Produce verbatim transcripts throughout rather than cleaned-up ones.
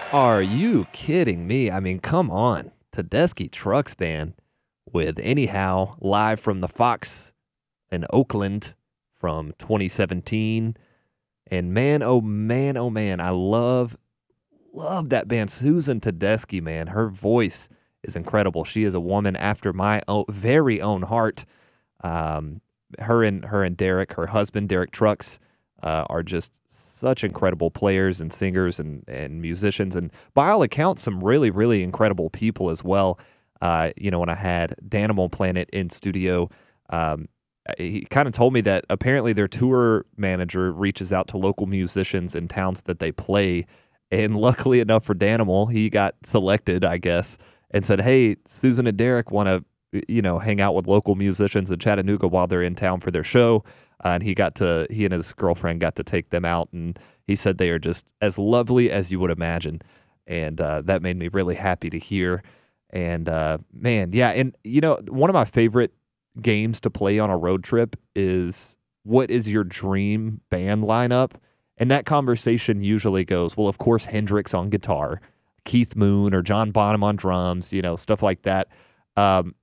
Are you kidding me? I mean, come on. Tedeschi Trucks Band with Anyhow live from the Fox in Oakland from twenty seventeen. And man, oh man, oh man, I love, love that band. Susan Tedeschi, man. Her voice is incredible. She is a woman after my own, very own heart. Um, her and her and Derek, her husband, Derek Trucks, uh, are just such incredible players and singers and, and musicians, and by all accounts, some really, really incredible people as well. Uh, you know, when I had Danimal Planet in studio, um, he kind of told me that apparently their tour manager reaches out to local musicians in towns that they play, and luckily enough for Danimal, he got selected, I guess, and said, hey, Susan and Derek want to, you know, hang out with local musicians in Chattanooga while they're in town for their show. Uh, and he got to, he and his girlfriend got to take them out, and he said they are just as lovely as you would imagine. And uh, that made me really happy to hear. And uh, man, yeah. And, you know, one of my favorite games to play on a road trip is, what is your dream band lineup? And that conversation usually goes, well, of course, Hendrix on guitar, Keith Moon or John Bonham on drums, you know, stuff like that. Um,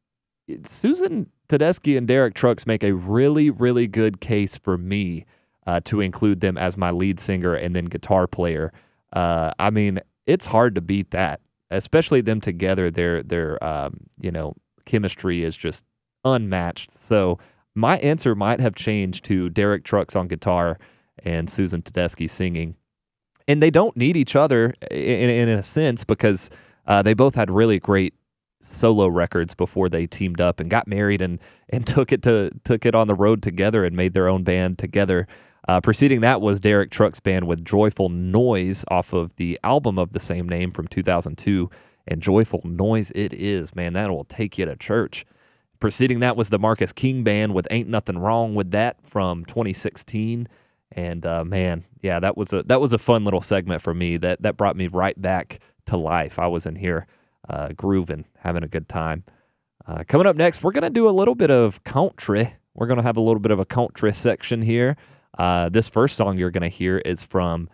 Susan Tedeschi and Derek Trucks make a really, really good case for me uh, to include them as my lead singer and then guitar player. Uh, I mean, it's hard to beat that, especially them together. Their their um, you know, chemistry is just unmatched. So my answer might have changed to Derek Trucks on guitar and Susan Tedeschi singing. And they don't need each other in, in a sense, because uh, they both had really great solo records before they teamed up and got married and and took it to took it on the road together and made their own band together. Uh, preceding that was Derek Trucks Band with Joyful Noise off of the album of the same name from two thousand two, and Joyful Noise it is, man, that will take you to church. Preceding that was the Marcus King Band with Ain't Nothing Wrong With That from twenty sixteen. And uh, man, yeah, that was a that was a fun little segment for me. That that brought me right back to life. I was in here uh, grooving, having a good time. Uh, coming up next, we're gonna do a little bit of country. We're gonna have a little bit of a country section here. Uh, this first song you're gonna hear is from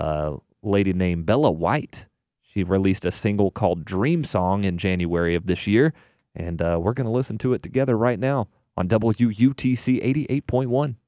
a lady named Bella White. She released a single called Dream Song in January of this year, and uh, we're gonna listen to it together right now on W U T C eighty-eight point one.